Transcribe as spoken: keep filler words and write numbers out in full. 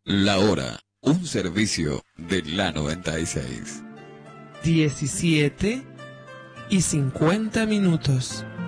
La hora, un servicio de la noventa y seis. diecisiete y cincuenta minutos.